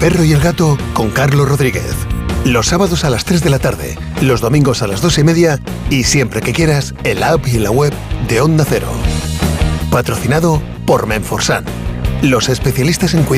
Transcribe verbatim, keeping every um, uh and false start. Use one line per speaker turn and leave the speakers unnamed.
perro y el gato con Carlos Rodríguez. Los sábados a las tres de la tarde, los domingos a las dos y media y siempre que quieras en la app y en la web de Onda Cero. Patrocinado por Menforsan, los especialistas en cuidado